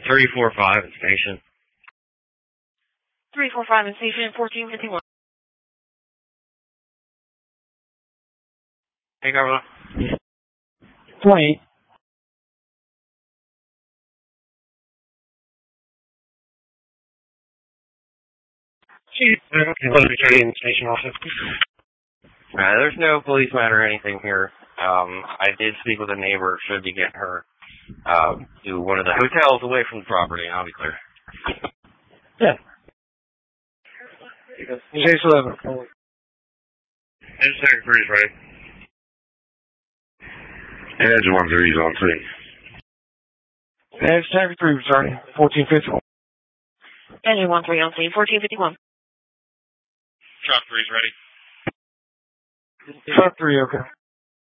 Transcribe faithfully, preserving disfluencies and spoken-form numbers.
three four five at station. three four five at station, fourteen fifty-one. Hey, Governor. twenty. Chief, let me try in station office. Uh, there's no policeman or anything here. Um, I did speak with a neighbor. Should be getting her uh, to one of the hotels away from the property, and I'll be clear. Yeah. Chase eleven. Edge thirty-three is ready. Edge one three is on three. Edge thirty-three was starting. fourteen fifty-one. Edge one three on scene, fourteen fifty-one. Truck three is ready. Truck three, okay.